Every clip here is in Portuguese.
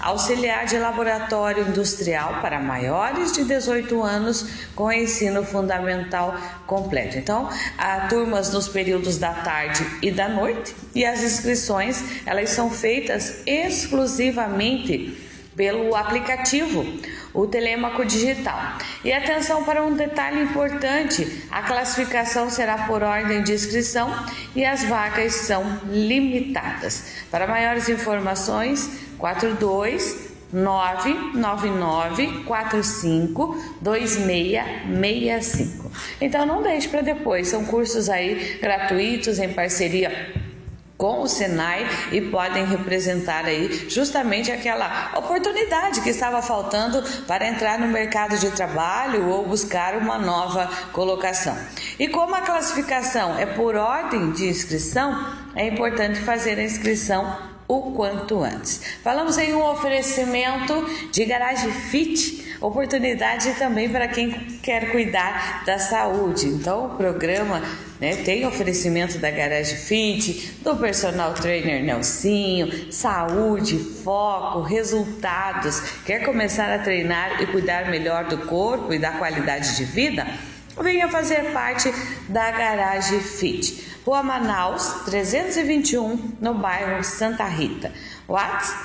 auxiliar de laboratório industrial para maiores de 18 anos com ensino fundamental completo. Então, há turmas nos períodos da tarde e da noite, e as inscrições, elas são feitas exclusivamente pelo aplicativo, o Telêmaco Digital. E atenção para um detalhe importante: a classificação será por ordem de inscrição e as vagas são limitadas. Para maiores informações, 42999452665. Então não deixe para depois, são cursos aí gratuitos em parceria com o Senai e podem representar aí justamente aquela oportunidade que estava faltando para entrar no mercado de trabalho ou buscar uma nova colocação. E como a classificação é por ordem de inscrição, é importante fazer a inscrição o quanto antes. Falamos em um oferecimento de Garage Fit, oportunidade também para quem quer cuidar da saúde. Então, o programa tem oferecimento da Garage Fit, do personal trainer Nelsinho, saúde, foco, resultados. Quer começar a treinar e cuidar melhor do corpo e da qualidade de vida? Venha fazer parte da Garage Fit. Rua Manaus, 321, no bairro Santa Rita. WhatsApp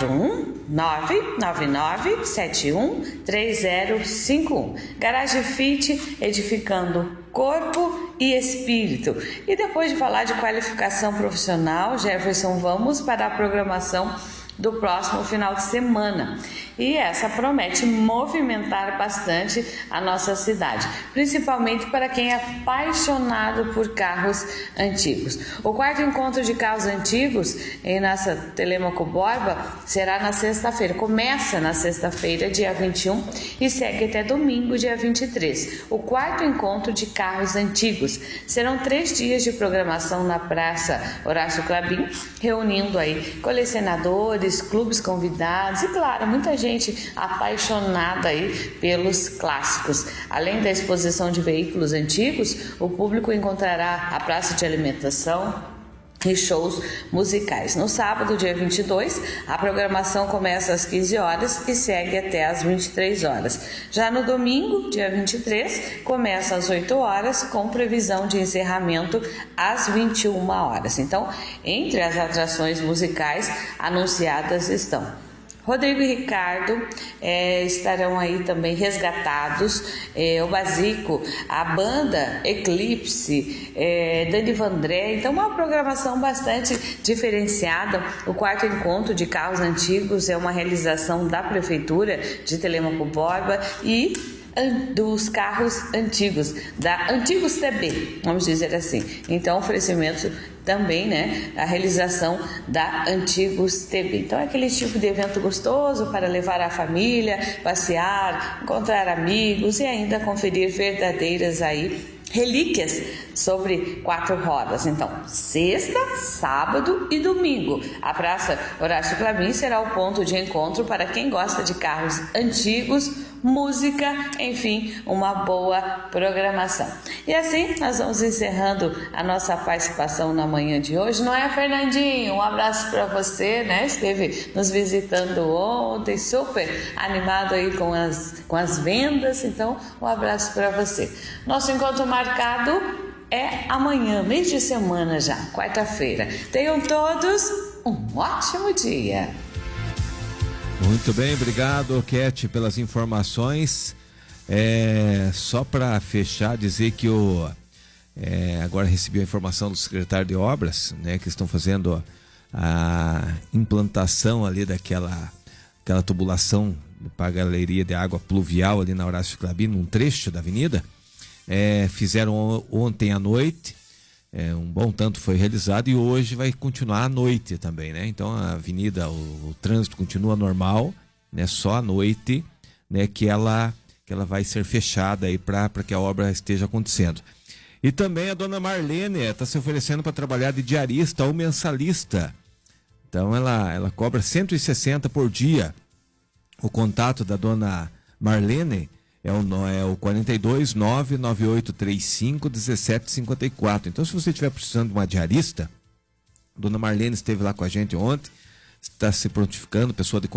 41999713051. Garage Fit, edificando corpo e espírito. E depois de falar de qualificação profissional, Jefferson, vamos para a programação do próximo final de semana. E essa promete movimentar bastante a nossa cidade, principalmente para quem é apaixonado por carros antigos. O quarto encontro de carros antigos em nossa Telêmaco Borba será na sexta-feira. Começa na sexta-feira, dia 21, e segue até domingo, dia 23. O quarto encontro de carros antigos. Serão 3 dias de programação na Praça Horácio Clabin, reunindo aí colecionadores, clubes convidados e, claro, muita gente apaixonada aí pelos clássicos. Além da exposição de veículos antigos, o público encontrará a praça de alimentação e shows musicais. No sábado, dia 22, a programação começa às 15 horas e segue até às 23 horas. Já no domingo, dia 23, começa às 8 horas, com previsão de encerramento às 21 horas. Então, entre as atrações musicais anunciadas estão Rodrigo e Ricardo, estarão aí também resgatados, o Basico, a banda Eclipse, Dani Vandré. Então, uma programação bastante diferenciada. O quarto encontro de carros antigos é uma realização da Prefeitura de Telêmaco Borba e dos carros antigos, da Antigos TB, vamos dizer assim. Então, oferecimento também, a realização da Antigos TB. Então, é aquele tipo de evento gostoso para levar a família, passear, encontrar amigos e ainda conferir verdadeiras aí relíquias sobre 4 rodas. Então, sexta, sábado e domingo, a Praça Horácio Clabin será o ponto de encontro para quem gosta de carros antigos, música, enfim, uma boa programação. E assim, nós vamos encerrando a nossa participação na manhã de hoje. Não é, Fernandinho? Um abraço para você, Esteve nos visitando ontem, super animado aí com as vendas. Então, um abraço para você. Nosso encontro marcado é amanhã, meio de semana já, quarta-feira. Tenham todos um ótimo dia. Muito bem, obrigado, Cat, pelas informações. Só para fechar, dizer que agora recebi a informação do secretário de obras, que estão fazendo a implantação ali daquela tubulação para a galeria de água pluvial ali na Horácio Clabin, num trecho da avenida. Fizeram ontem à noite, um bom tanto foi realizado e hoje vai continuar à noite também, Então a avenida, o trânsito continua normal, só à noite, que ela vai ser fechada aí para que a obra esteja acontecendo. E também a dona Marlene está se oferecendo para trabalhar de diarista ou mensalista. Então ela cobra 160 por dia. O contato da dona Marlene é o 42998351754. Então, se você estiver precisando de uma diarista, a dona Marlene esteve lá com a gente ontem, está se prontificando, pessoa de